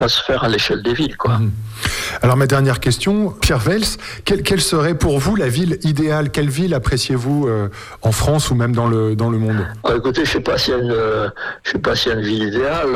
se faire à l'échelle des villes, quoi. Alors ma dernière question, Pierre Vels, quelle serait pour vous la ville idéale? Quelle ville appréciez-vous en France ou même dans le monde? Écoutez, je sais pas s'il y a une ville idéale.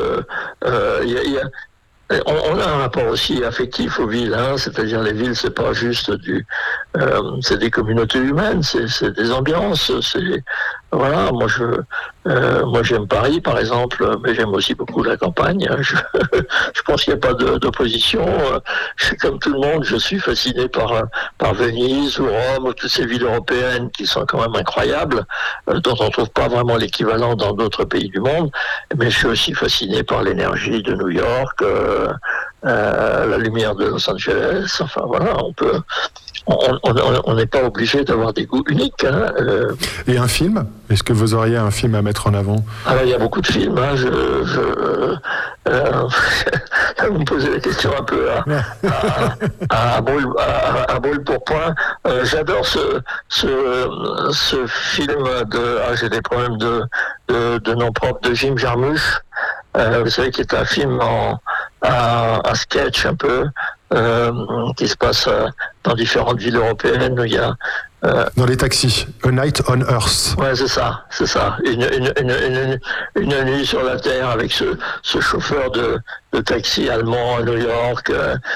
On a un rapport aussi affectif aux villes, c'est-à-dire les villes, c'est pas juste c'est des communautés humaines, c'est des ambiances, voilà. Moi j'aime Paris par exemple, mais j'aime aussi beaucoup la campagne. Je pense qu'il n'y a pas d'opposition. Comme tout le monde, je suis fasciné par Venise ou Rome ou toutes ces villes européennes qui sont quand même incroyables, dont on ne trouve pas vraiment l'équivalent dans d'autres pays du monde. Mais je suis aussi fasciné par l'énergie de New York. La lumière de Los Angeles, enfin voilà, on n'est pas obligé d'avoir des goûts uniques. Et un film? Est-ce que vous auriez un film à mettre en avant? Il y a beaucoup de films. Vous me posez la question un peu à brûle pour point. J'adore ce film j'ai des problèmes de nom propre, de Jim Jarmusch. Vous savez, qui est un film un sketch un peu qui se passe dans différentes villes européennes où il y a dans les taxis, A Night on Earth. Ouais, c'est ça. Une nuit sur la Terre avec ce chauffeur de taxi allemand à New York,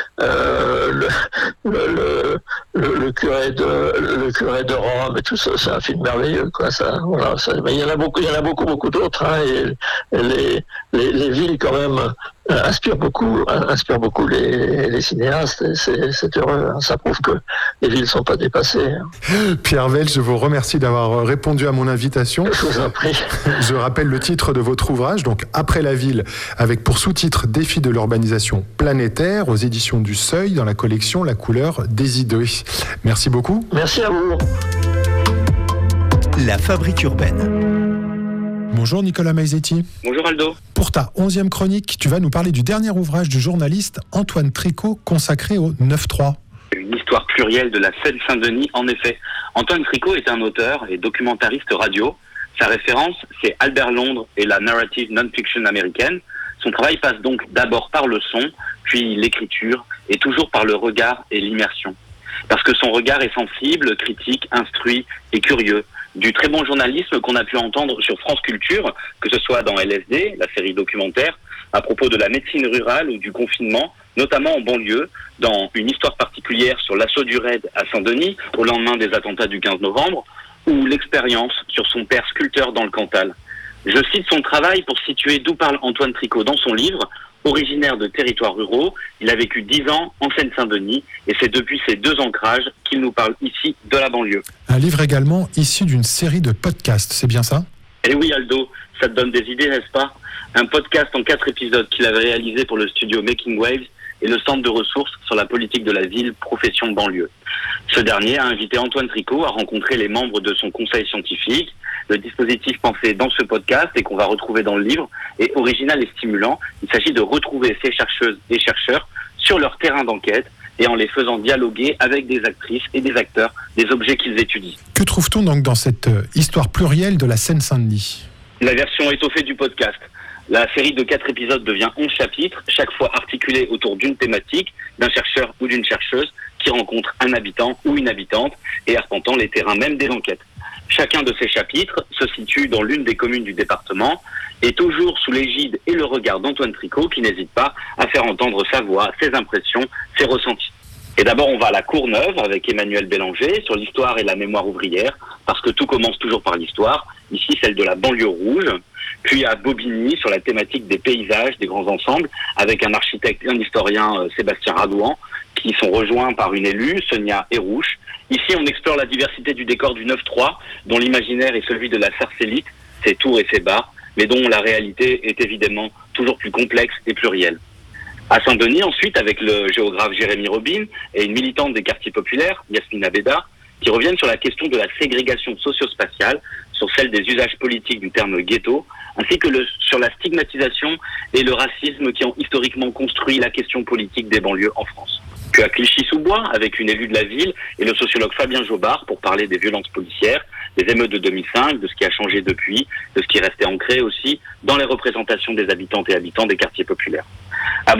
le curé de Rome et tout ça. C'est un film merveilleux, quoi. Mais il y en a beaucoup d'autres, et les villes quand même inspirent beaucoup les cinéastes. C'est heureux, Ça prouve que les villes sont pas dépassées. Pierre Vels, je vous remercie d'avoir répondu à mon invitation. Je vous en prie. Je rappelle le titre de votre ouvrage, donc Après la ville, avec pour sous-titre Défi de l'urbanisation planétaire, aux éditions du Seuil, dans la collection La couleur des idées. Merci beaucoup. Merci à vous. La Fabrique urbaine. Bonjour Nicolas Maizetti. Bonjour Aldo. Pour ta 11e chronique, tu vas nous parler du dernier ouvrage du journaliste Antoine Tricot consacré au 9-3. Une histoire plurielle de la Seine-Saint-Denis, en effet. Antoine Tricot est un auteur et documentariste radio. Sa référence, c'est Albert Londres et la narrative non-fiction américaine. Son travail passe donc d'abord par le son, puis l'écriture, et toujours par le regard et l'immersion. Parce que son regard est sensible, critique, instruit et curieux. Du très bon journalisme qu'on a pu entendre sur France Culture, que ce soit dans LSD, la série documentaire, à propos de la médecine rurale ou du confinement, notamment en banlieue, dans une histoire particulière sur l'assaut du raid à Saint-Denis, au lendemain des attentats du 15 novembre, ou l'expérience sur son père sculpteur dans le Cantal. Je cite son travail pour situer d'où parle Antoine Tricot dans son livre. Originaire de territoires ruraux, il a vécu 10 ans en Seine-Saint-Denis et c'est depuis ces 2 ancrages qu'il nous parle ici de la banlieue. Un livre également issu d'une série de podcasts, c'est bien ça? Eh oui Aldo, ça te donne des idées, n'est-ce pas? Un podcast en 4 épisodes qu'il avait réalisé pour le studio Making Waves et le centre de ressources sur la politique de la ville, profession banlieue. Ce dernier a invité Antoine Tricot à rencontrer les membres de son conseil scientifique. Le dispositif pensé dans ce podcast et qu'on va retrouver dans le livre est original et stimulant. Il s'agit de retrouver ces chercheuses et chercheurs sur leur terrain d'enquête et en les faisant dialoguer avec des actrices et des acteurs des objets qu'ils étudient. Que trouve-t-on donc dans cette histoire plurielle de la Seine-Saint-Denis? La version étoffée du podcast. La série de 4 épisodes devient 11 chapitres, chaque fois articulés autour d'une thématique, d'un chercheur ou d'une chercheuse qui rencontre un habitant ou une habitante et arpentant les terrains même des enquêtes. Chacun de ces chapitres se situe dans l'une des communes du département et toujours sous l'égide et le regard d'Antoine Tricot qui n'hésite pas à faire entendre sa voix, ses impressions, ses ressentis. Et d'abord, on va à la Courneuve avec Emmanuel Bélanger sur l'histoire et la mémoire ouvrière, parce que tout commence toujours par l'histoire, ici celle de la banlieue rouge, puis à Bobigny sur la thématique des paysages, des grands ensembles, avec un architecte et un historien, Sébastien Radouan, qui sont rejoints par une élue, Sonia Hérouche. Ici, on explore la diversité du décor du 9-3, dont l'imaginaire est celui de la Sarcellite, ses tours et ses bars, mais dont la réalité est évidemment toujours plus complexe et plurielle. À Saint-Denis, ensuite, avec le géographe Jérémy Robin et une militante des quartiers populaires, Yasmina Beda, qui reviennent sur la question de la ségrégation socio-spatiale, sur celle des usages politiques du terme ghetto, ainsi que sur la stigmatisation et le racisme qui ont historiquement construit la question politique des banlieues en France. Puis à Clichy-sous-Bois, avec une élue de la ville et le sociologue Fabien Jobard pour parler des violences policières, des émeutes de 2005, de ce qui a changé depuis, de ce qui est resté ancré aussi dans les représentations des habitantes et habitants des quartiers populaires.